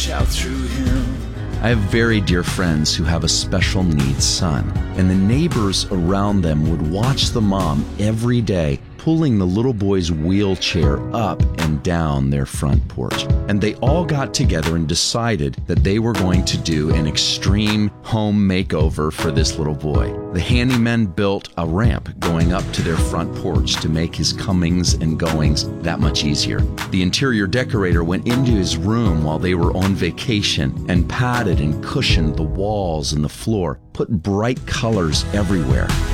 out through him. I have very dear friends who have a special needs son, and the neighbors around them would watch the mom every day pulling the little boy's wheelchair up and down their front porch. And they all got together and decided that they were going to do an extreme home makeover for this little boy. The handymen built a ramp going up to their front porch to make his comings and goings that much easier. The interior decorator went into his room while they were on vacation and padded and cushioned the walls and the floor, put bright colors everywhere.